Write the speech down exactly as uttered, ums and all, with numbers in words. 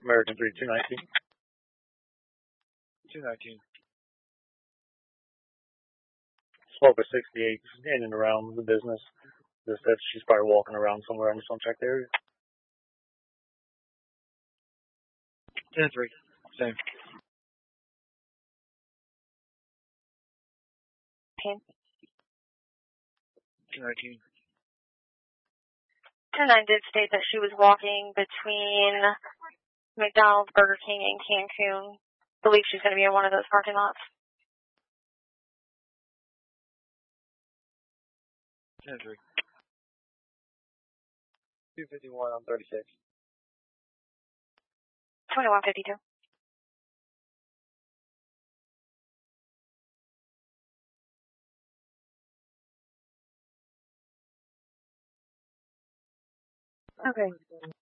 American three, two nineteen. two nineteen. Spoke with sixty-eight in and around the business. Just that she's probably walking around somewhere. I just don't check the area. ten three. Same. two nineteen. ten nine did state that she was walking between McDonald's, Burger King, and Cancun. I believe she's going to be in one of those parking lots. ten three. two fifty-one on thirty-six. twenty-one fifty-two. Okay.